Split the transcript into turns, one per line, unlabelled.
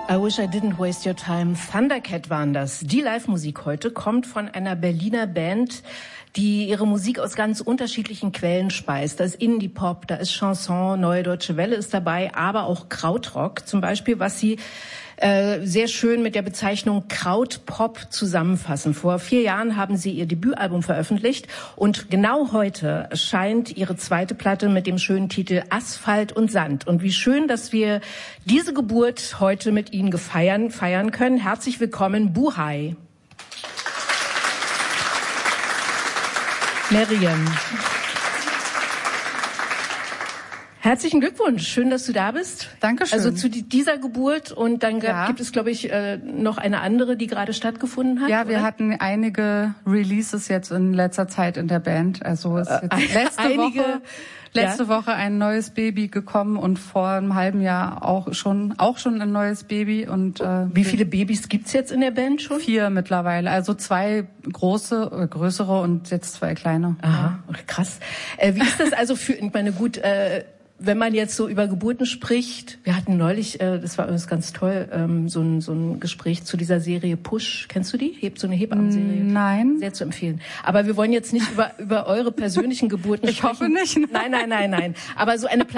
I Wish I Didn't Waste Your Time. Thundercat waren das. Die Live-Musik heute kommt von einer Berliner Band, die ihre Musik aus ganz unterschiedlichen Quellen speist. Da ist Indie-Pop, da ist Chanson, Neue Deutsche Welle ist dabei, aber auch Krautrock zum Beispiel, was sie sehr schön mit der Bezeichnung Krautpop zusammenfassen. Vor 4 Jahren haben sie ihr Debütalbum veröffentlicht und genau heute erscheint ihre zweite Platte mit dem schönen Titel Asphalt und Sand. Und wie schön, dass wir diese Geburt heute mit Ihnen feiern können. Herzlich willkommen, Buhai. Miriam. Herzlichen Glückwunsch. Schön, dass du da bist.
Dankeschön.
Also zu dieser Geburt und dann gibt es, glaube ich, noch eine andere, die gerade stattgefunden hat.
Ja, wir hatten einige Releases jetzt in letzter Zeit in der Band. Also es ist jetzt letzte Woche ein neues Baby gekommen und vor einem halben Jahr auch schon ein neues Baby. Und
wie viele Babys gibt's jetzt in der Band schon?
4 mittlerweile. Also 2 größere und jetzt 2 kleine.
Aha, krass. Wie ist das also für, ich meine, gut, wenn man jetzt so über Geburten spricht, wir hatten neulich, das war übrigens ganz toll, so ein Gespräch zu dieser Serie Push. Kennst du die? So eine Hebammenserie.
Nein.
Sehr zu empfehlen. Aber wir wollen jetzt nicht über eure persönlichen Geburten sprechen.
Ich hoffe nicht.
Nein. Aber so eine